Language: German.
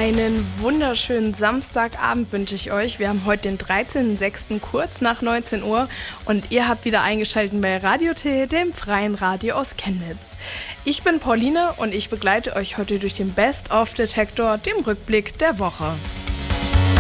Einen wunderschönen Samstagabend wünsche ich euch. Wir haben heute den 13.06. kurz nach 19 Uhr und ihr habt wieder eingeschaltet bei Radio T, dem freien Radio aus Chemnitz. Ich bin Pauline und ich begleite euch heute durch den Best of Detektor, dem Rückblick der Woche.